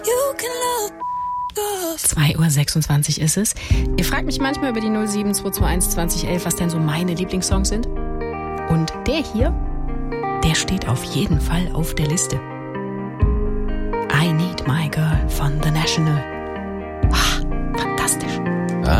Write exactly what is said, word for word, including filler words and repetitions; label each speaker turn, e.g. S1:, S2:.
S1: zwei Uhr sechsundzwanzig ist es. Ihr fragt mich manchmal über die null sieben zwei zwei eins zwanzig elf, was denn so meine Lieblingssongs sind. Und der hier, der steht auf jeden Fall auf der Liste. I Need My Girl von The National.